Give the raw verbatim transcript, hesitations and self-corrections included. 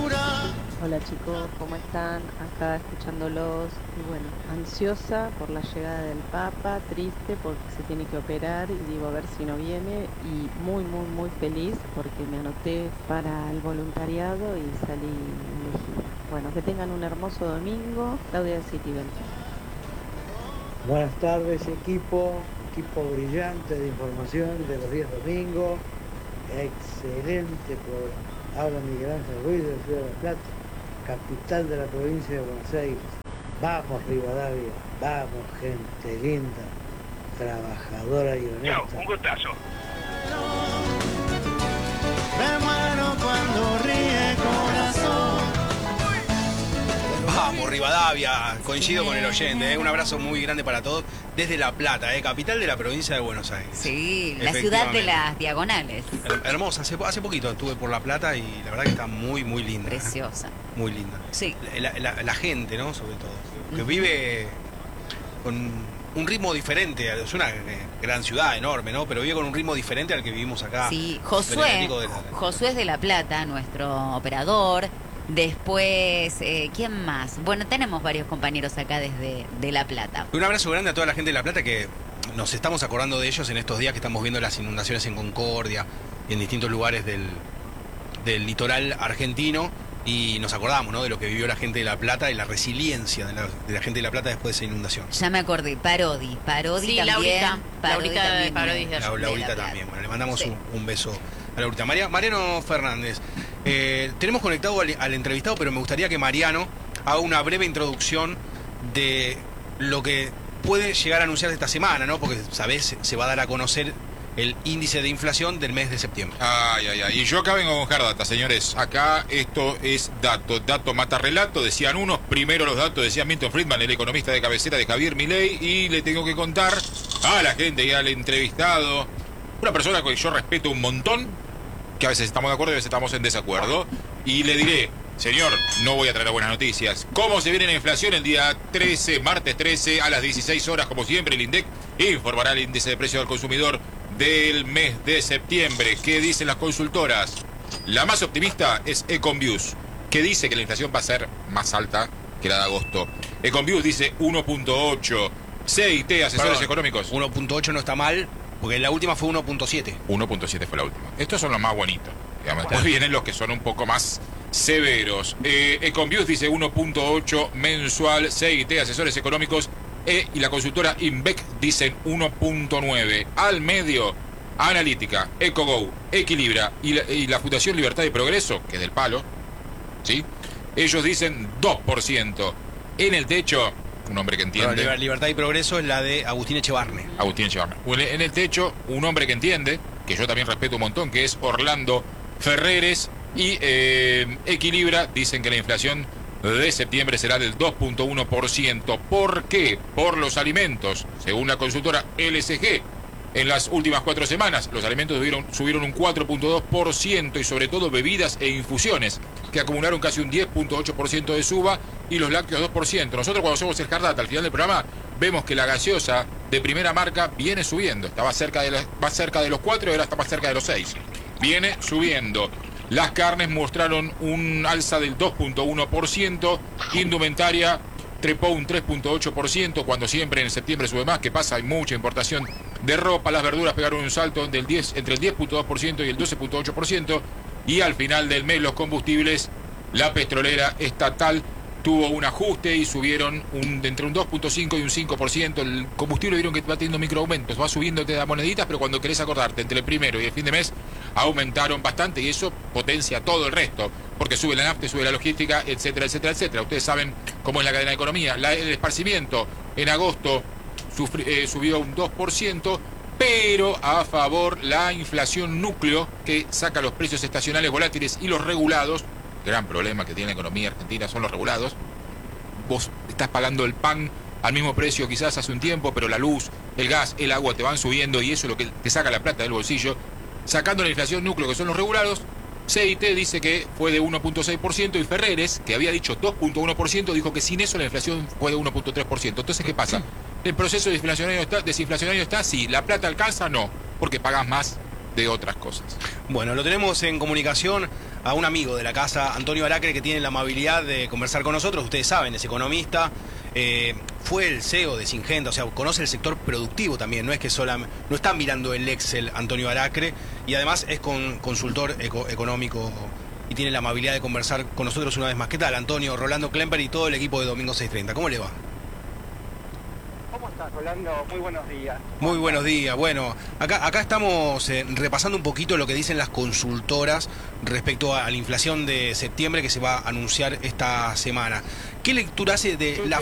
Hola chicos, ¿cómo están? Acá escuchándolos y bueno, ansiosa por la llegada del Papa, triste porque se tiene que operar y digo a ver si no viene y muy muy muy feliz porque me anoté para el voluntariado y salí elegida. Bueno, que tengan un hermoso domingo. Claudia de Citibel. Buenas tardes equipo, equipo brillante de información de los días domingos, excelente programa. Habla Miguel Ángel Ruiz de la Ciudad de La Plata, capital de la provincia de Buenos Aires. Vamos Rivadavia, vamos gente linda, trabajadora y honesta. Chao, un gustazo. Me muero cuando ríe corazón. Vamos, Rivadavia, coincido con el oyente, ¿eh? Un abrazo muy grande para todos desde La Plata, ¿eh? Capital de la provincia de Buenos Aires. Sí, la ciudad de las diagonales. Her hermosa, hace, hace poquito estuve por La Plata y la verdad que está muy, muy linda. Preciosa. ¿eh? Muy linda. Sí. La, la, la gente, ¿no? Sobre todo, que uh-huh. vive con un ritmo diferente, es una gran ciudad enorme, ¿no? Pero vive con un ritmo diferente al que vivimos acá. Sí, Josué, de la... Josué es de La Plata, nuestro operador. Después, eh, ¿quién más? Bueno, tenemos varios compañeros acá desde de La Plata. Un abrazo grande a toda la gente de La Plata que nos estamos acordando de ellos en estos días que estamos viendo las inundaciones en Concordia y en distintos lugares del, del litoral argentino. Y nos acordamos, ¿no?, de lo que vivió la gente de La Plata y la resiliencia de la, de la gente de La Plata después de esa inundación. Ya me acordé, Parodi. Parodi sí, también. Laurita, Parodi Laurita también. de Parodi de la, Laurita de también. Bueno, le mandamos sí. un, un beso a Laurita. María, Mariano Fernández. Eh, tenemos conectado al, al entrevistado, pero me gustaría que Mariano haga una breve introducción de lo que puede llegar a anunciar esta semana, ¿no? Porque, sabés, se va a dar a conocer el índice de inflación del mes de septiembre. Ay, ay, ay. Y yo acá vengo a buscar data, señores. Acá esto es dato. Dato mata relato, decían unos. Primero los datos, decía Milton Friedman, el economista de cabecera de Javier Milei. Y le tengo que contar a la gente y al entrevistado, una persona que yo respeto un montón, que a veces estamos de acuerdo y a veces estamos en desacuerdo. Y le diré, señor, no voy a traer buenas noticias. ¿Cómo se viene la inflación el día trece, martes trece, a las dieciséis horas, como siempre, el INDEC informará el índice de precio del consumidor del mes de septiembre? ¿Qué dicen las consultoras? La más optimista es Econviews, que dice que la inflación va a ser más alta que la de agosto. Econviews dice uno punto ocho. C I T, asesores Perdón, económicos. uno punto ocho no está mal, porque la última fue uno punto siete. uno punto siete fue la última. Estos son los más bonitos. Digamos. Después vienen los que son un poco más severos. Eh, Econviews dice uno punto ocho mensual. C I T, asesores económicos, E y la consultora Inbec dicen uno punto nueve. Al medio, Analítica, EcoGo, Equilibra y la, y la Fundación Libertad y Progreso, que es del palo, ¿sí? Ellos dicen dos por ciento. En el techo, un hombre que entiende. Pero Libertad y Progreso es la de Agustín Echevarne. Agustín Echevarne. En el techo, un hombre que entiende, que yo también respeto un montón, que es Orlando Ferreres. Y eh, Equilibra dicen que la inflación de septiembre será del dos punto uno por ciento. ¿Por qué? Por los alimentos. Según la consultora L S G, en las últimas cuatro semanas los alimentos subieron, subieron un cuatro punto dos por ciento y sobre todo bebidas e infusiones, que acumularon casi un diez punto ocho por ciento de suba, y los lácteos dos por ciento. Nosotros cuando hacemos el hard data al final del programa vemos que la gaseosa de primera marca viene subiendo. Estaba cerca de, la, más cerca de los cuatro y ahora está más cerca de los seis. Viene subiendo. Las carnes mostraron un alza del dos punto uno por ciento. Indumentaria trepó un tres punto ocho por ciento, cuando siempre en septiembre sube más. ¿Qué pasa? Hay mucha importación de ropa. Las verduras pegaron un salto del diez, entre el diez punto dos por ciento y el doce punto ocho por ciento. Y al final del mes los combustibles, la petrolera estatal tuvo un ajuste y subieron un, entre un dos punto cinco y un cinco por ciento. El combustible vieron que va teniendo microaumentos, va subiendo, te da moneditas, pero cuando querés acordarte entre el primero y el fin de mes aumentaron bastante, y eso potencia todo el resto, porque sube la nafta, sube la logística, etcétera, etcétera, etcétera. Ustedes saben cómo es la cadena de economía. La, el esparcimiento en agosto sufri, eh, subió un dos por ciento, pero a favor la inflación núcleo, que saca los precios estacionales volátiles y los regulados. Gran problema que tiene la economía argentina son los regulados. Vos estás pagando el pan al mismo precio quizás hace un tiempo, pero la luz, el gas, el agua te van subiendo, y eso es lo que te saca la plata del bolsillo. Sacando la inflación núcleo, que son los regulados, C I T dice que fue de uno punto seis por ciento, y Ferreres, que había dicho dos punto uno por ciento, dijo que sin eso la inflación fue de uno punto tres por ciento. Entonces, ¿qué pasa? ¿El proceso desinflacionario está, desinflacionario está? Sí. ¿La plata alcanza? No, porque pagas más de otras cosas. Bueno, lo tenemos en comunicación a un amigo de la casa, Antonio Aracre, que tiene la amabilidad de conversar con nosotros. Ustedes saben, es economista, eh, fue el C E O de Syngenta, o sea, conoce el sector productivo también, no es que solamente, no está mirando el Excel Antonio Aracre, y además es con, consultor eco, económico y tiene la amabilidad de conversar con nosotros una vez más. ¿Qué tal, Antonio? Rolando Klemper y todo el equipo de Domingo seiscientos treinta, ¿cómo le va? ¿Cómo estás, Rolando? Muy buenos días. Muy buenos días. Bueno, acá, acá estamos eh, repasando un poquito lo que dicen las consultoras respecto a la inflación de septiembre que se va a anunciar esta semana. ¿Qué lectura hace de la